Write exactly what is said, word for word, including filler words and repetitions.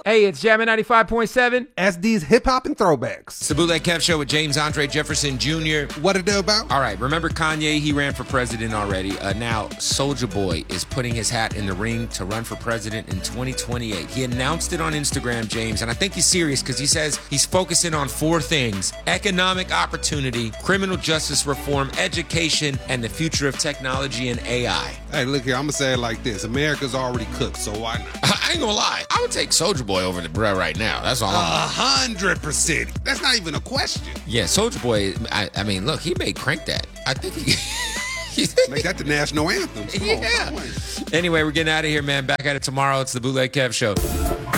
Hey, it's Jammin' ninety-five point seven. S D's Hip Hop and Throwbacks. It's the Bootleg Kev Show with James Andre Jefferson Junior What it do about? All right, remember Kanye? He ran for president already. Uh, now, Soulja Boy is putting his hat in the ring to run for president in twenty twenty-eight. He announced it on Instagram, James, and I think he's serious because he says he's focusing on four things: economic opportunity, criminal justice reform, education, and the future of technology and A I. Hey, look here, I'm going to say it like this. America's already cooked, so why not? I ain't gonna lie. I would take Soulja Boy over the bruh right now. That's all A I'm hundred percent. That's not even a question. Yeah, Soulja Boy, I, I mean, look, he made Crank That. I think he... Make that the national anthem. Come Yeah. on, Anyway, we're getting out of here, man. Back at it tomorrow. It's the Bootleg Kev Show.